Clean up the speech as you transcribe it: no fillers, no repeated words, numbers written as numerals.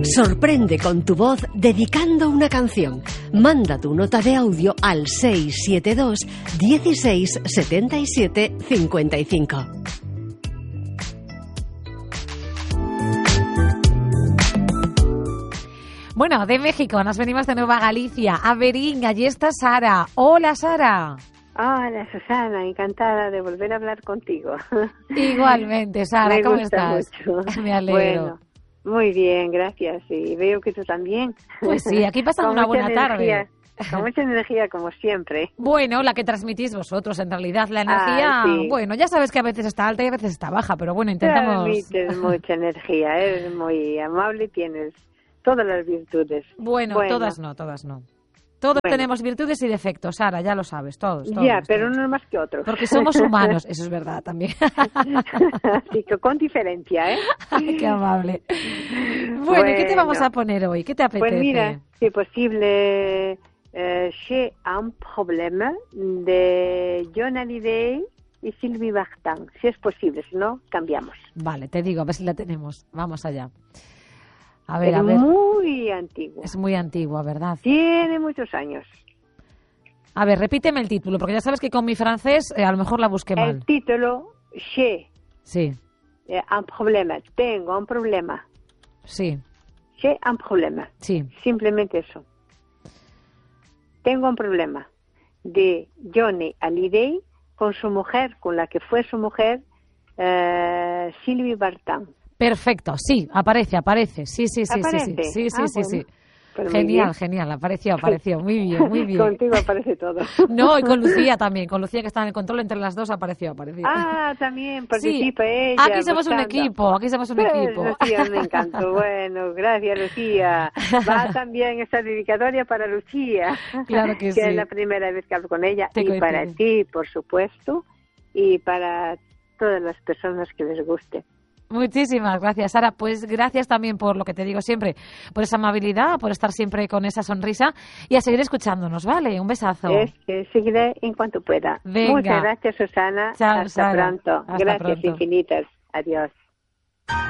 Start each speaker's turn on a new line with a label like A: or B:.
A: Sorprende con tu voz dedicando una canción. Manda tu nota de audio al 672 16 77 55.
B: Bueno, de México nos venimos de nuevo a Galicia, a Verín. Allí está Sara. Hola, Sara.
C: Hola, Susana, encantada de volver a hablar contigo.
B: Igualmente, Sara, ¿cómo estás?
C: Mucho.
B: Me alegro.
C: Bueno, muy bien, gracias. Y veo que tú también.
B: Pues sí, aquí pasamos una buena tarde.
C: Con mucha energía, como siempre.
B: Bueno, la que transmitís vosotros, en realidad. La energía,
C: sí.
B: Bueno, ya sabes que a veces está alta y a veces está baja, pero bueno, intentamos...
C: Transmites mucha energía, eres muy amable y tienes todas las virtudes.
B: Bueno, todas no. Todos tenemos virtudes y defectos, Sara, ya lo sabes, todos.
C: Ya, pero no más que otros.
B: Porque somos humanos, eso es verdad también.
C: Así que con diferencia, ¿eh?
B: Ay, qué amable. Bueno, ¿y qué te vamos a poner hoy? ¿Qué te apetece?
C: Pues mira, si es posible, J'ai un problème de John Hallyday y Sylvie Vartan. Si es posible, si no, cambiamos.
B: Vale, te digo, a ver si la tenemos. Vamos allá. A
C: ver. Muy antigua.
B: Es muy antigua, ¿verdad?
C: Tiene muchos años.
B: A ver, repíteme el título, porque ya sabes que con mi francés a lo mejor la busqué mal.
C: El título, J'ai un problema. Tengo un problema.
B: Sí.
C: J'ai un problema.
B: Sí.
C: Simplemente eso. Tengo un problema. De Johnny Hallyday con su mujer, con la que fue su mujer, Sylvie Vartan.
B: Perfecto, sí, aparece. Sí.
C: ¿Aparece?
B: Sí.
C: Pero
B: Genial, apareció, muy bien.
C: Contigo aparece todo.
B: No, y con Lucía también, con Lucía que está en el control, entre las dos apareció.
C: Ah, también participa ella.
B: Aquí somos un equipo.
C: Lucía, me encantó. Bueno, gracias, Lucía. Va también esta dedicatoria para Lucía.
B: Claro que sí.
C: Que es la primera vez que hablo con ella. Y para ti, por supuesto, y para todas las personas que les guste.
B: Muchísimas gracias, Sara. Pues gracias también por lo que te digo siempre, por esa amabilidad, por estar siempre con esa sonrisa y a seguir escuchándonos, ¿vale? Un besazo.
C: Seguiré en cuanto pueda.
B: Venga.
C: Muchas gracias, Susana.
B: Chao,
C: Hasta
B: Sara.
C: pronto. Gracias infinitas. Adiós.